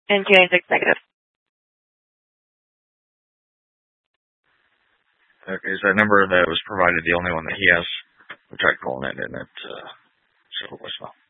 And 296 negative. Okay, is that number that was provided the only one that he has? We tried calling it, and it so voicemail.